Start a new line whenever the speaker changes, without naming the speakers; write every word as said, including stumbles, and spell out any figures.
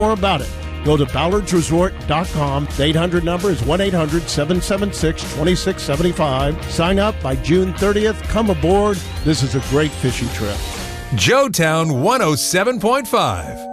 more about it. Go to ballards resort dot com. The eight hundred number is one eight hundred seven seven six two six seven five. Sign up by June thirtieth. Come aboard. This is a great fishing trip.
Joetown one oh seven point five.